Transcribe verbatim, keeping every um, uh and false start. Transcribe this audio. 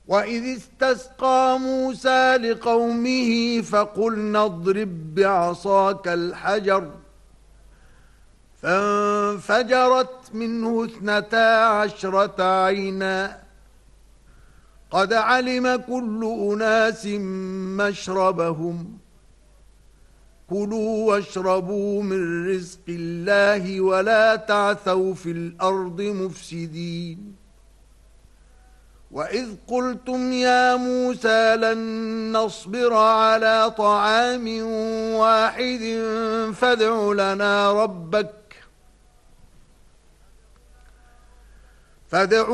وَإِذِ اسْتَسْقَى مُوسَى لِقَوْمِهِ فَقُلْنَا اضْرِب بِّعَصَاكَ الْحَجَرَ فَانفَجَرَتْ مِنْهُ اثْنَتَا عَشْرَةَ عَيْنًا قَدْ عَلِمَ كُلُّ أُنَاسٍ مَّشْرَبَهُمْ كُلُوا وَاشْرَبُوا مِن رِّزْقِ اللَّهِ وَلَا تَعْثَوْا فِي الْأَرْضِ مُفْسِدِينَ وَإِذْ قُلْتُمْ يَا مُوسَى لَن نَّصْبِرَ عَلَى طَعَامٍ وَاحِدٍ فَادْعُ لَنَا رَبَّكَ فَادْعُ